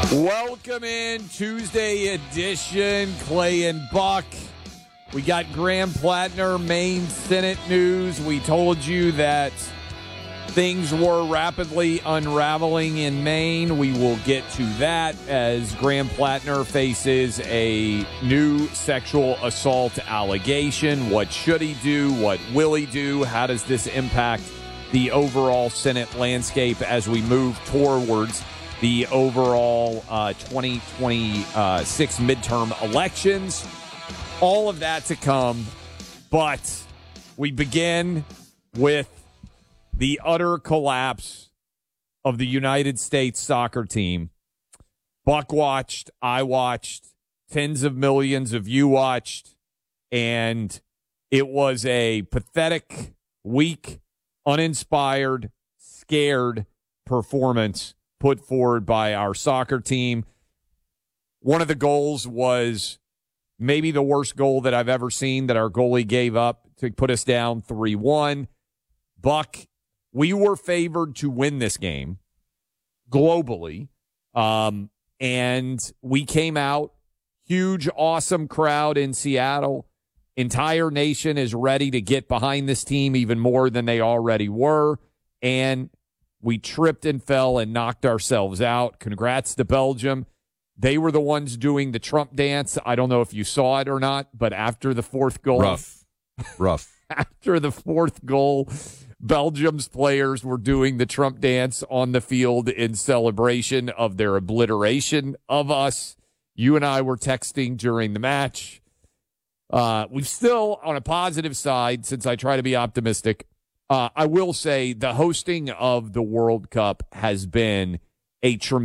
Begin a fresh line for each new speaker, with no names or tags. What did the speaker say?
Welcome in Tuesday edition, Clay and Buck. We got Graham Plattner, Maine Senate news. We told you that things were rapidly unraveling in Maine. We will get to that as Graham Plattner faces a new sexual assault allegation. What should he do? What will he do? How does this impact the overall Senate landscape as we move towards the overall 2026 midterm elections? All of that to come, but we begin with the utter collapse of the United States soccer team. Buck watched, I watched, tens of millions of you watched, and it was a pathetic, weak, uninspired, scared performance put forward by our soccer team. One of the goals was maybe the worst goal that I've ever seen that our goalie gave up to put us down 3-1. Buck, we were favored to win this game globally, and we came out, huge, awesome crowd in Seattle. Entire nation is ready to get behind this team even more than they already were, and we tripped and fell and knocked ourselves out. Congrats to Belgium. They were the ones doing the Trump dance. I don't know if you saw it or not, but after the fourth goal.
Rough.
After the fourth goal, Belgium's players were doing the Trump dance on the field in celebration of their obliteration of us. You and I were texting during the match. We've still, on a positive side, since I try to be optimistic, I will say the hosting of the World Cup has been a tremendous